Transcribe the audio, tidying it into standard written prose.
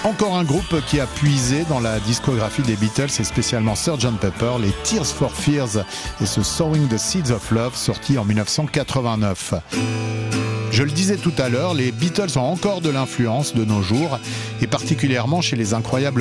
Encore un groupe qui a puisé dans la discographie des Beatles et spécialement Sgt Pepper, les Tears for Fears et ce Sowing the Seeds of Love sorti en 1989. Je le disais tout à l'heure, les Beatles ont encore de l'influence de nos jours et particulièrement chez les incroyables